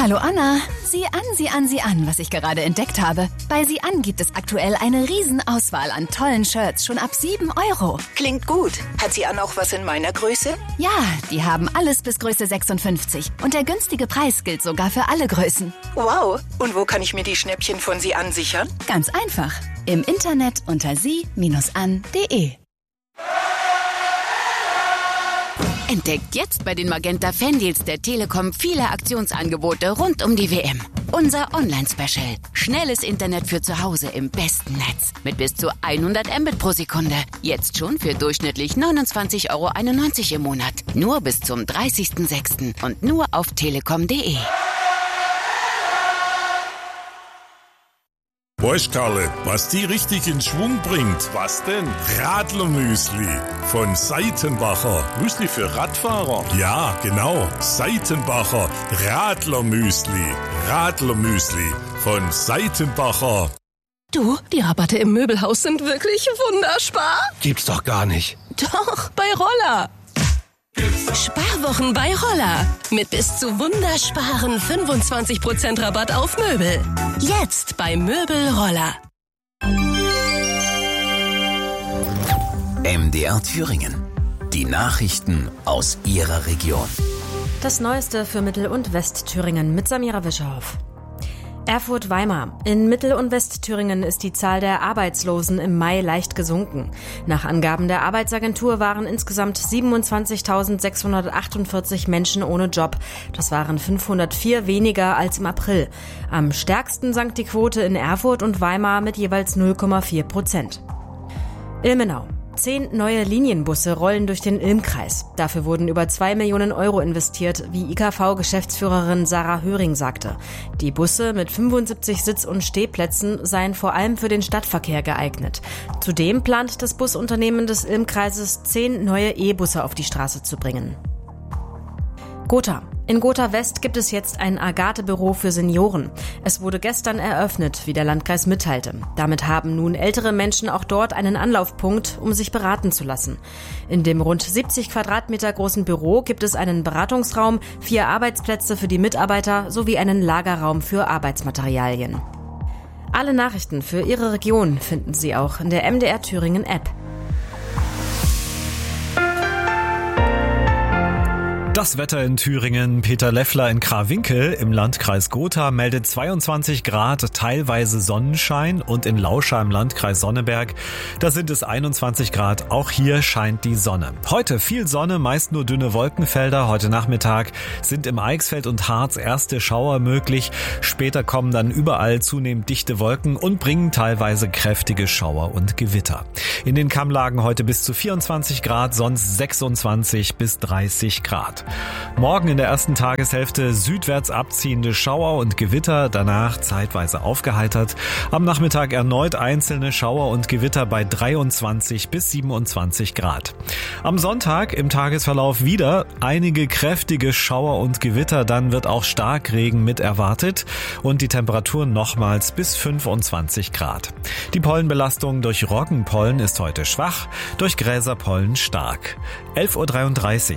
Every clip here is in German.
Hallo Anna, sieh an, was ich gerade entdeckt habe. Bei Sieh an gibt es aktuell eine Riesenauswahl an tollen Shirts, schon ab 7 €. Klingt gut. Hat sie auch was in meiner Größe? Ja, die haben alles bis Größe 56. Und der günstige Preis gilt sogar für alle Größen. Wow. Und wo kann ich mir die Schnäppchen von Sie ansichern? Ganz einfach. Im Internet unter sie-an.de. Entdeckt jetzt bei den Magenta Fandeals der Telekom viele Aktionsangebote rund um die WM. Unser Online-Special. Schnelles Internet für zu Hause im besten Netz. Mit bis zu 100 Mbit pro Sekunde. Jetzt schon für durchschnittlich 29,91 € im Monat. Nur bis zum 30.06. und nur auf telekom.de. Weißt Karle, was die richtig in Schwung bringt? Was denn? Radlermüsli von Seitenbacher. Müsli für Radfahrer? Ja, genau. Seitenbacher Radlermüsli. Radlermüsli von Seitenbacher. Du, die Rabatte im Möbelhaus sind wirklich wunderbar. Gibt's doch gar nicht. Doch, bei Roller. Sparwochen bei Roller. Mit bis zu wundersparen 25% Rabatt auf Möbel. Jetzt bei Möbel Roller. MDR Thüringen. Die Nachrichten aus Ihrer Region. Das Neueste für Mittel- und Westthüringen mit Samira Wischerhoff. Erfurt-Weimar. In Mittel- und Westthüringen ist die Zahl der Arbeitslosen im Mai leicht gesunken. Nach Angaben der Arbeitsagentur waren insgesamt 27.648 Menschen ohne Job. Das waren 504 weniger als im April. Am stärksten sank die Quote in Erfurt und Weimar mit jeweils 0,4%. Ilmenau. 10 neue Linienbusse rollen durch den Ilm-Kreis. Dafür wurden über 2 Millionen € investiert, wie IKV-Geschäftsführerin Sarah Höring sagte. Die Busse mit 75 Sitz- und Stehplätzen seien vor allem für den Stadtverkehr geeignet. Zudem plant das Busunternehmen des Ilm-Kreises 10 neue E-Busse auf die Straße zu bringen. Gotha. In Gotha West gibt es jetzt ein Agathe-Büro für Senioren. Es wurde gestern eröffnet, wie der Landkreis mitteilte. Damit haben nun ältere Menschen auch dort einen Anlaufpunkt, um sich beraten zu lassen. In dem rund 70 Quadratmeter großen Büro gibt es einen Beratungsraum, 4 Arbeitsplätze für die Mitarbeiter sowie einen Lagerraum für Arbeitsmaterialien. Alle Nachrichten für Ihre Region finden Sie auch in der MDR Thüringen App. Das Wetter in Thüringen. Peter Leffler in Krawinkel im Landkreis Gotha meldet 22 Grad, teilweise Sonnenschein, und in Lauscha im Landkreis Sonneberg, da sind es 21 Grad. Auch hier scheint die Sonne. Heute viel Sonne, meist nur dünne Wolkenfelder. Heute Nachmittag sind im Eichsfeld und Harz erste Schauer möglich. Später kommen dann überall zunehmend dichte Wolken und bringen teilweise kräftige Schauer und Gewitter. In den Kammlagen heute bis zu 24 Grad, sonst 26 bis 30 Grad. Morgen in der ersten Tageshälfte südwärts abziehende Schauer und Gewitter, danach zeitweise aufgeheitert. Am Nachmittag erneut einzelne Schauer und Gewitter bei 23 bis 27 Grad. Am Sonntag im Tagesverlauf wieder einige kräftige Schauer und Gewitter, dann wird auch Starkregen mit erwartet und die Temperaturen nochmals bis 25 Grad. Die Pollenbelastung durch Roggenpollen ist heute schwach, durch Gräserpollen stark. 11:33 Uhr.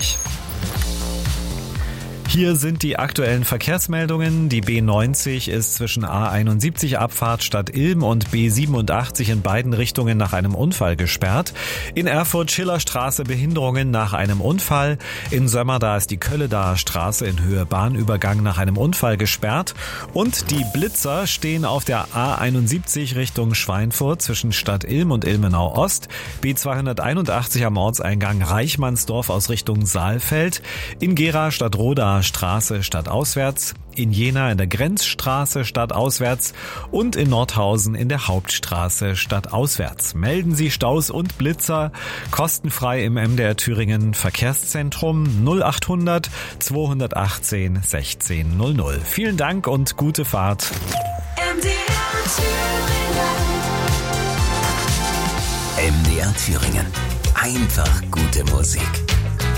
Hier sind die aktuellen Verkehrsmeldungen. Die B90 ist zwischen A71 Abfahrt Stadt Ilm und B87 in beiden Richtungen nach einem Unfall gesperrt. In Erfurt Schillerstraße Behinderungen nach einem Unfall. In Sömmerda ist die Kölledaer Straße in Höhe Bahnübergang nach einem Unfall gesperrt. Und die Blitzer stehen auf der A71 Richtung Schweinfurt zwischen Stadt Ilm und Ilmenau Ost. B281 am Ortseingang Reichmannsdorf aus Richtung Saalfeld. In Gera Stadtroda Straße stadtauswärts, in Jena in der Grenzstraße stadtauswärts und in Nordhausen in der Hauptstraße stadtauswärts. Melden Sie Staus und Blitzer kostenfrei im MDR Thüringen Verkehrszentrum 0800 218 1600. Vielen Dank und gute Fahrt. MDR Thüringen. Einfach gute Musik.